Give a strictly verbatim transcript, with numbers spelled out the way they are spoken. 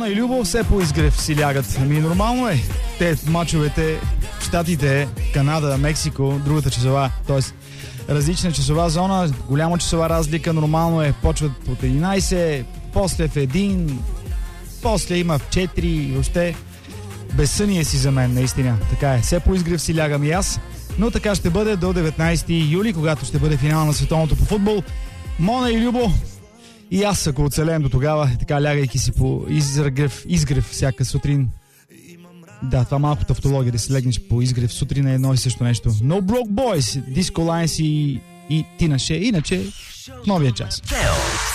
Мона и Любо все по изгрев си лягат. Ами нормално е. Те мачовете в Щатите, Канада, Мексико, другата часова, т.е. различна часова зона, голяма часова разлика, нормално е. Почват от единайсет, после в един, после има в четири, въобще безсъние си за мен, наистина. Така е. Все по изгрев си лягам и аз. Но така ще бъде до деветнайсети юли, когато ще бъде финал на световното по футбол. Мона и Любо и аз, ако оцелеем до тогава, така лягайки си по изгрев, изгрев всяка сутрин. Да, това малко тавтология, да си легнеш по изгрев сутрин е едно и също нещо. No Broke Boys, Disco Lines и, и Тина Ше. Иначе, новия час.